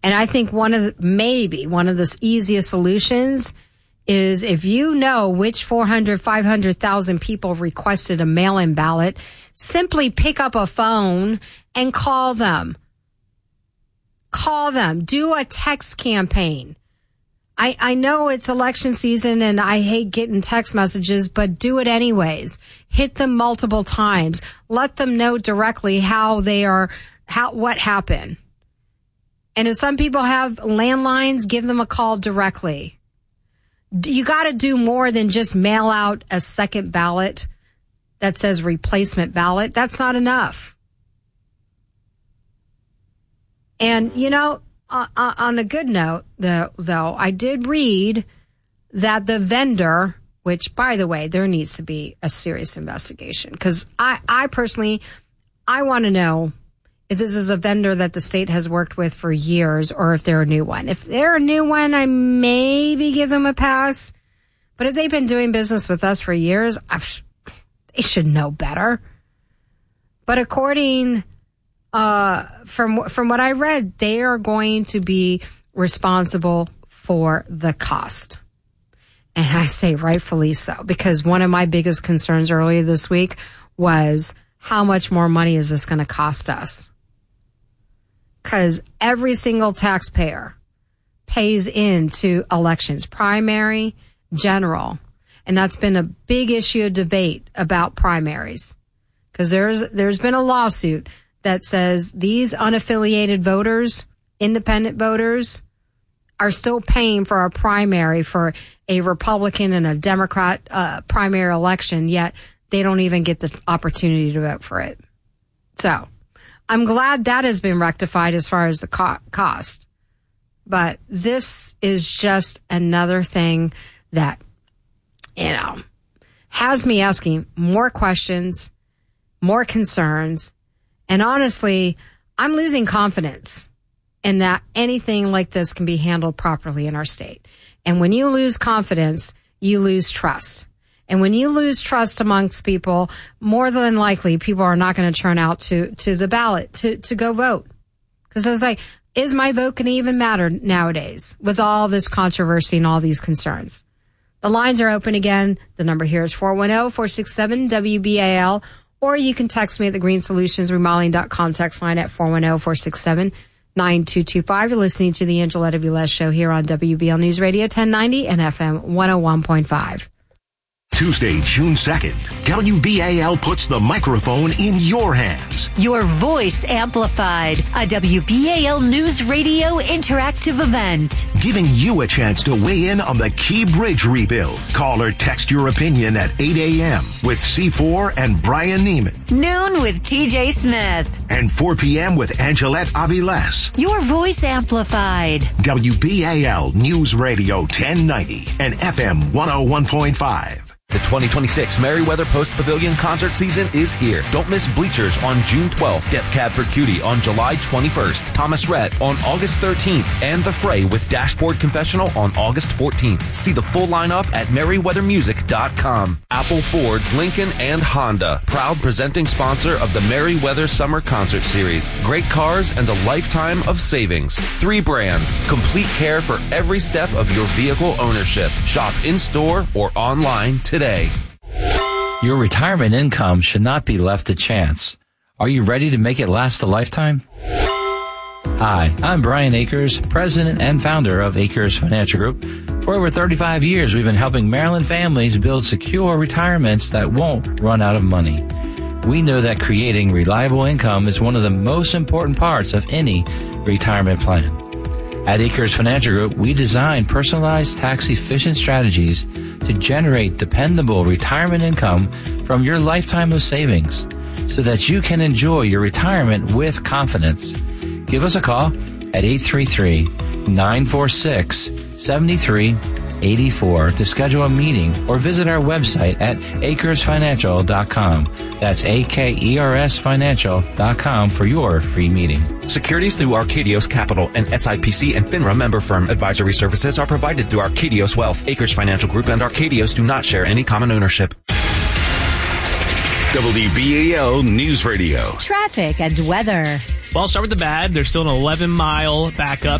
And I think one of the easiest solutions is if you know which 500,000 people requested a mail-in ballot, simply pick up a phone and call them. Call them. Do a text campaign. I know it's election season and I hate getting text messages, but do it anyways. Hit them multiple times. Let them know directly what happened. And if some people have landlines, give them a call directly. You got to do more than just mail out a second ballot that says replacement ballot. That's not enough. And, on a good note, though, I did read that the vendor, which, by the way, there needs to be a serious investigation. Because I personally, I want to know if this is a vendor that the state has worked with for years or if they're a new one. If they're a new one, I maybe give them a pass. But if they've been doing business with us for years, they should know better. But according, from what I read, they are going to be responsible for the cost. And I say rightfully so, because one of my biggest concerns earlier this week was how much more money is this going to cost us? Because every single taxpayer pays into elections, primary, general. And that's been a big issue of debate about primaries. Because there's been a lawsuit that says these unaffiliated voters, independent voters, are still paying for a primary for a Republican and a Democrat primary election, yet they don't even get the opportunity to vote for it. So I'm glad that has been rectified as far as the cost. But this is just another thing that, has me asking more questions, more concerns. And honestly, I'm losing confidence in that anything like this can be handled properly in our state. And when you lose confidence, you lose trust. And when you lose trust amongst people, more than likely, people are not going to turn out to the ballot to go vote. Because I was like, is my vote going to even matter nowadays with all this controversy and all these concerns? The lines are open again. The number here is 410-467-WBAL. Or you can text me at the greensolutionsremodeling.com text line at 410-467-9225. You're listening to the Angeletta Velez Show here on WBL News Radio 1090 and FM 101.5. Tuesday, June 2nd, WBAL puts the microphone in your hands. Your voice amplified, a WBAL News Radio interactive event. Giving you a chance to weigh in on the Key Bridge rebuild. Call or text your opinion at 8 a.m. with C4 and Brian Neiman. Noon with TJ Smith. And 4 p.m. with Angelette Aviles. Your voice amplified. WBAL News Radio 1090 and FM 101.5. The 2026 Merriweather Post Pavilion concert season is here. Don't miss Bleachers on June 12th, Death Cab for Cutie on July 21st, Thomas Rhett on August 13th, and The Fray with Dashboard Confessional on August 14th. See the full lineup at merriweathermusic.com. Apple, Ford, Lincoln, and Honda, proud presenting sponsor of the Merriweather Summer Concert Series. Great cars and a lifetime of savings. 3 brands, complete care for every step of your vehicle ownership. Shop in-store or online today. Your retirement income should not be left to chance. Are you ready to make it last a lifetime? Hi, I'm Brian Akers, president and founder of Akers Financial Group. For over 35 years, we've been helping Maryland families build secure retirements that won't run out of money. We know that creating reliable income is one of the most important parts of any retirement plan. At Akers Financial Group, we design personalized, tax-efficient strategies to generate dependable retirement income from your lifetime of savings so that you can enjoy your retirement with confidence. Give us a call at 833-946-7384 to schedule a meeting or visit our website at akersfinancial.com. That's AKERSfinancial.com for your free meeting. Securities through Arcadios Capital and SIPC and FINRA member firm. Advisory services are provided through Arcadios Wealth. Akers Financial Group and Arcadios do not share any common ownership. WBAL News Radio. Traffic and weather. Well, I'll start with the bad. There's still an 11-mile backup